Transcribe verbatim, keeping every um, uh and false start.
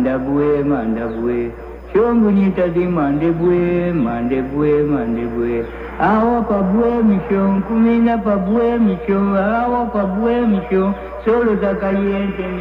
mandabue mandabue chongu nyitadi mandebue mandebue mandebue awa pabue mishon kumina pabue mishon awa pabue mishon solo takayente